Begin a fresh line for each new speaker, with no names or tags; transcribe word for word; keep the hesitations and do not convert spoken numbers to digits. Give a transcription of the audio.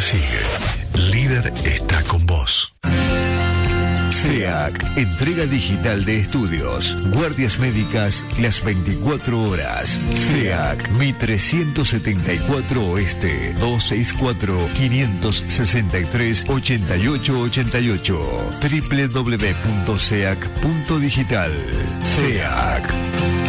sigue. Líder está con vos.
SEAC, entrega digital de estudios, guardias médicas las veinticuatro horas. SEAC, Mitre ciento setenta y cuatro Oeste, dos seis cuatro, cinco seis tres, ocho ocho ocho ocho, doble u doble u doble u punto seac punto digital. SEAC.